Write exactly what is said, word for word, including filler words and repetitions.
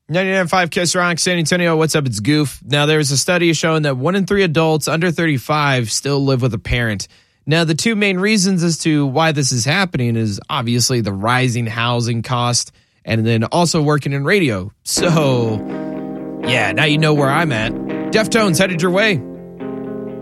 ninety-nine point five Kiss Rock, San Antonio. What's up? It's Goof. Now, there's a study showing that one in three adults under thirty-five still live with a parent. Now, the two main reasons as to why this is happening is obviously the rising housing cost and then also working in radio. So, yeah, now you know where I'm at. Deftones headed your way.